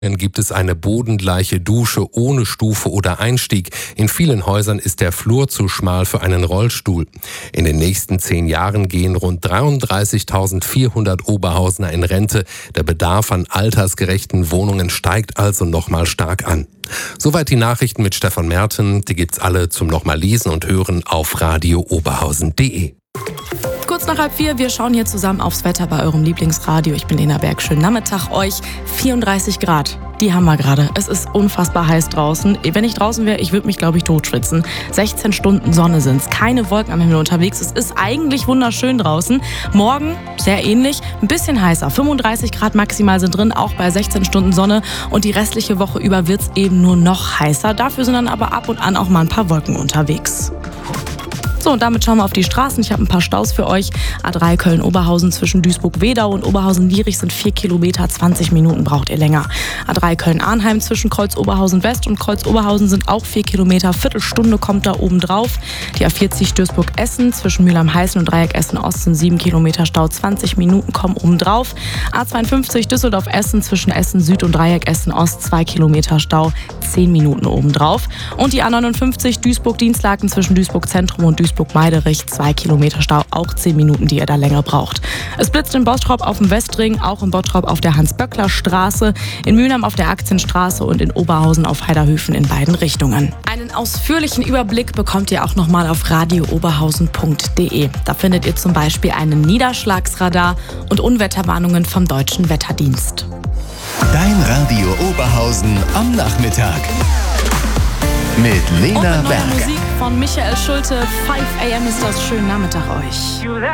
Dann gibt es eine bodengleiche Dusche ohne Stufe oder Einstieg. In vielen Häusern ist der Flur zu schmal für einen Rollstuhl. In den nächsten 10 Jahren gehen rund 33.400 Oberhausener in Rente. Der Bedarf an altersgerechten Wohnungen steigt also nochmal stark an. Soweit die Nachrichten mit Stefan Merten. Die gibt's alle zum nochmal lesen und hören auf radiooberhausen.de. Kurz nach 3:30, wir schauen hier zusammen aufs Wetter bei eurem Lieblingsradio. Ich bin Lena Berg, schönen Nachmittag euch. 34 Grad, die haben wir gerade. Es ist unfassbar heiß draußen. Wenn ich draußen wäre, ich würde mich, glaube ich, totschwitzen. 16 Stunden Sonne sind's, keine Wolken am Himmel unterwegs. Es ist eigentlich wunderschön draußen. Morgen sehr ähnlich, ein bisschen heißer. 35 Grad maximal sind drin, auch bei 16 Stunden Sonne. Und die restliche Woche über wird's eben nur noch heißer. Dafür sind dann aber ab und an auch mal ein paar Wolken unterwegs. So, und damit schauen wir auf die Straßen. Ich habe ein paar Staus für euch. A3 Köln-Oberhausen zwischen Duisburg-Wedau und Oberhausen-Lierich sind 4 Kilometer, 20 Minuten braucht ihr länger. A3 Köln-Arnheim zwischen Kreuz-Oberhausen-West und Kreuz-Oberhausen sind auch 4 Kilometer, Viertelstunde kommt da oben drauf. Die A40 Duisburg-Essen zwischen Mühlheim-Heißen und Dreieck Essen-Ost sind 7 Kilometer Stau, 20 Minuten kommen oben drauf. A52 Düsseldorf-Essen zwischen Essen-Süd und Dreieck Essen-Ost 2 Kilometer Stau, 10 Minuten oben drauf. Und die A59 Duisburg-Dienstlaken zwischen Duisburg-Zentrum und Duisburg-Meiderich 2 Kilometer Stau, auch 10 Minuten, die ihr da länger braucht. Es blitzt in Bottrop auf dem Westring, auch in Bottrop auf der Hans-Böckler-Straße, in Mülheim auf der Aktienstraße und in Oberhausen auf Heiderhöfen in beiden Richtungen. Einen ausführlichen Überblick bekommt ihr auch nochmal auf radiooberhausen.de. Da findet ihr zum Beispiel einen Niederschlagsradar und Unwetterwarnungen vom Deutschen Wetterdienst. Dein Radio Oberhausen am Nachmittag. Mit Lena Und mit neuer Berg. Musik von Michael Schulte. 5 AM ist das. Schönen Nachmittag euch.